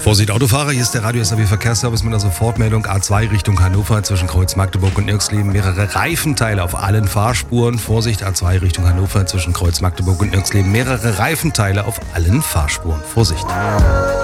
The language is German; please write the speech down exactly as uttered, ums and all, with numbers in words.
Vorsicht Autofahrer, hier ist der Radio S A W Verkehrsservice mit einer Sofortmeldung A zwei Richtung Hannover zwischen Kreuz Magdeburg und Nirxleben. Mehrere Reifenteile auf allen Fahrspuren. Vorsicht A zwei Richtung Hannover zwischen Kreuz Magdeburg und Nirxleben. Mehrere Reifenteile auf allen Fahrspuren. Vorsicht.